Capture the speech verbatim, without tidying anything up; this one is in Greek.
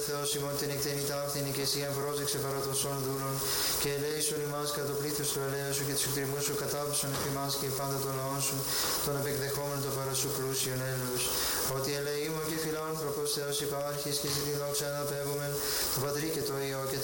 Θεός ημών την εκτενήτα αυτήν και εσύ αν πρόσεξε παρά των σών δούλων και ελέησον ημάς κατά το πλήθος του ελέου σου και τους εκτριμούς σου κατάπησον επί μας και πάντα των λαών σου, των επεκδεχόμενων το παρά σου πλούσιον έλεος. Ότι ελεήμων και φιλάνθρωπος Θεός υπάρχεις και εσύ τη δόξα αναπέμπομεν, το Πατρί και το Υιό και